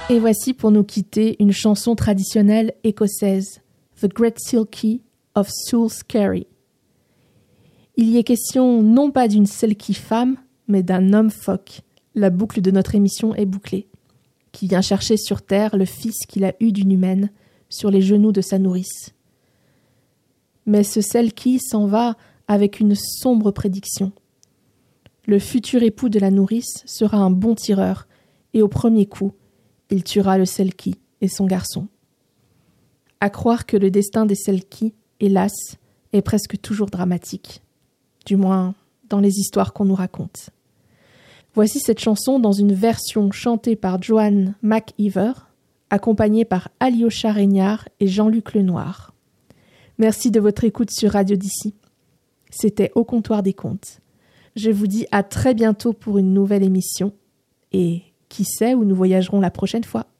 Et voici pour nous quitter une chanson traditionnelle écossaise, The Great Silkie of Souls Carry. Il y est question non pas d'une Selkie femme, mais d'un homme phoque. La boucle de notre émission est bouclée. Qui vient chercher sur terre le fils qu'il a eu d'une humaine, sur les genoux de sa nourrice. Mais ce Selkie s'en va avec une sombre prédiction. Le futur époux de la nourrice sera un bon tireur, et au premier coup, il tuera le Selkie et son garçon. À croire que le destin des Selkies, hélas, est presque toujours dramatique. Du moins, dans les histoires qu'on nous raconte. Voici cette chanson dans une version chantée par Joan McIver, accompagnée par Alyosha Regnard et Jean-Luc Lenoir. Merci de votre écoute sur Radio d'ici. C'était Au comptoir des contes. Je vous dis à très bientôt pour une nouvelle émission et qui sait où nous voyagerons la prochaine fois.